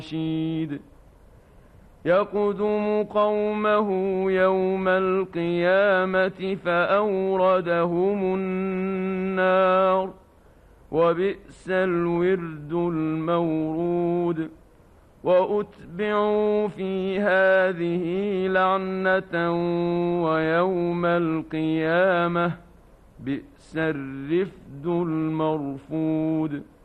رشيد يقدم قومه يوم القيامة فأوردهم النار وبئس الورد المورود وأتبعوا في هذه لعنة ويوم القيامة بئس الرفد المرفود